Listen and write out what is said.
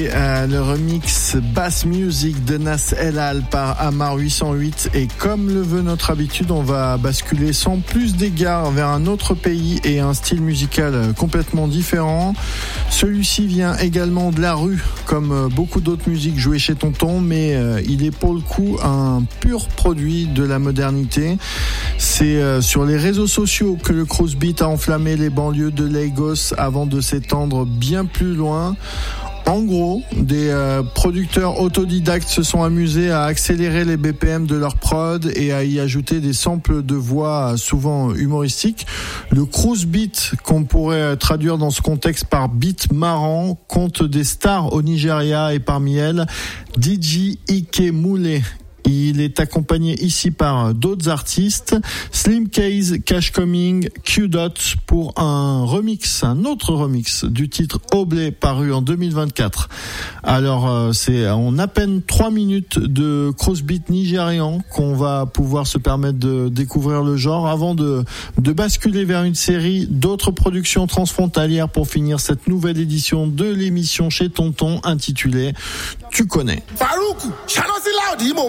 Le remix Bass Music de Nas El Al par Amar 808, et comme le veut notre habitude, on va basculer sans plus d'égards vers un autre pays et un style musical complètement différent. Celui-ci vient également de la rue, comme beaucoup d'autres musiques jouées chez Tonton, mais il est pour le coup un pur produit de la modernité. C'est sur les réseaux sociaux que le Crossbeat a enflammé les banlieues de Lagos avant de s'étendre bien plus loin. En gros, des producteurs autodidactes se sont amusés à accélérer les BPM de leur prod et à y ajouter des samples de voix souvent humoristiques. Le cruise beat, qu'on pourrait traduire dans ce contexte par beat marrant, compte des stars au Nigeria, et parmi elles, DJ Ike Moulé. Il est accompagné ici par d'autres artistes, Slim Case, Cash Coming, Q-Dot, pour un autre remix du titre Oblé, paru en 2024. Alors, c'est en à peine 3 minutes de crossbeat nigérian qu'on va pouvoir se permettre de découvrir le genre, avant de basculer vers une série d'autres productions transfrontalières pour finir cette nouvelle édition de l'émission chez Tonton, intitulée Tu connais. Farouk,